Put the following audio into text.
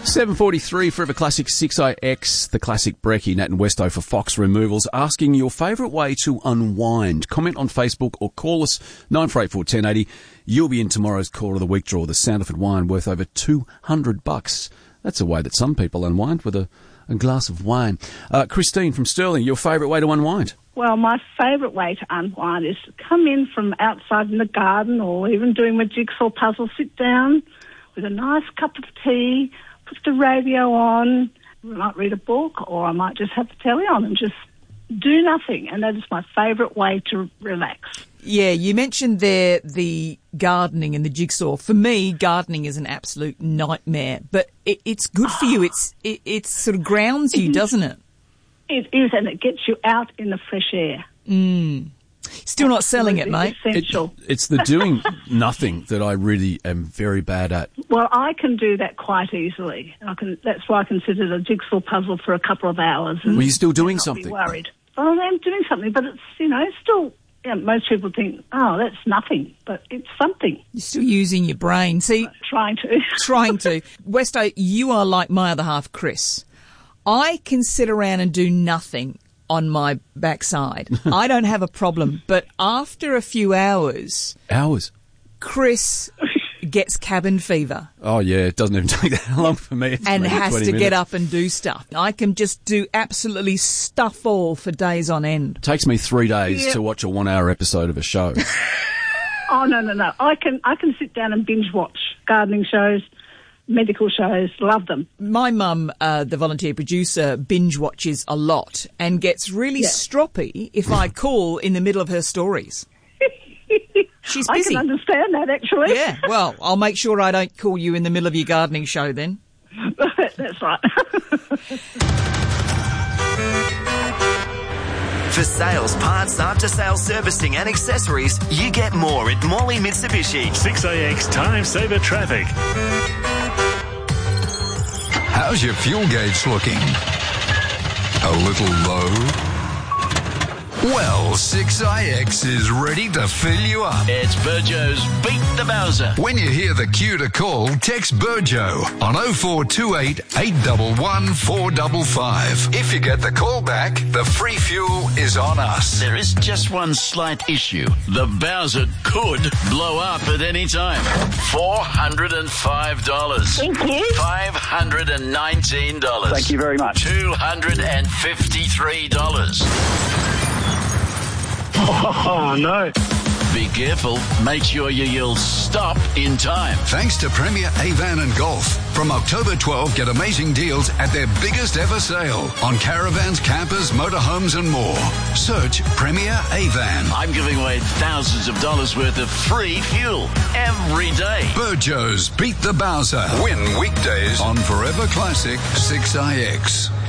7:43 Forever Classic 6IX, the classic Brekkie, Nat and Westo for Fox Removals, asking your favourite way to unwind. Comment on Facebook or call us 9484 1080. You'll be in tomorrow's Call of the Week draw, the Sandifer wine worth over $200. That's a way that some people unwind, with a glass of wine. Christine from Stirling, your favourite way to unwind? Well, my favourite way to unwind is to come in from outside in the garden, or even doing my jigsaw puzzle, sit down with a nice cup of tea, put the radio on, I might read a book, or I might just have the telly on and just do nothing. And that is my favourite way to relax. Yeah, you mentioned there the gardening and the jigsaw. For me, gardening is an absolute nightmare, but it's good for you. It sort of grounds you, doesn't it? It is, and it gets you out in the fresh air. Still not selling it, mate. Essential. It's the doing nothing that I really am very bad at. Well, I can do that quite easily. That's why I consider a jigsaw puzzle for a couple of hours. Were you still doing not something? Be worried. Well, I'm doing something, but it's, still... Yeah, most people think, oh, that's nothing, but it's something. You're still using your brain. See, trying to. Westo, you are like my other half, Chris. I can sit around and do nothing on my backside. I don't have a problem, but after a few hours... Chris gets cabin fever. Oh, yeah, it doesn't even take that long for me. And has to get up and do stuff. I can just do absolutely stuff all for days on end. It takes me 3 days to watch a 1 hour episode of a show. Oh, no. I can sit down and binge watch gardening shows, medical shows, love them. My mum, the volunteer producer, binge watches a lot and gets really stroppy if I call in the middle of her stories. She's busy. I can understand that, actually. Yeah, well, I'll make sure I don't call you in the middle of your gardening show then. That's right. For sales, parts, after-sales servicing and accessories, you get more at Morley Mitsubishi. 6AX Time Saver Traffic. How's your fuel gauge looking? A little low? Well, 6IX is ready to fill you up. It's Burjo's Beat the Bowser. When you hear the cue to call, text Burjo on 0428 811 455. If you get the call back, the free fuel is on us. There is just one slight issue. The Bowser could blow up at any time. $405. Thank you. $519. Thank you very much. $253. Oh, no. Be careful. Make sure you yell stop in time. Thanks to Premier Avan and Golf. From October 12, get amazing deals at their biggest ever sale on caravans, campers, motorhomes and more. Search Premier Avan. I'm giving away thousands of dollars worth of free fuel every day. Burjo's Beat the Bowser. Win weekdays on Forever Classic 6IX.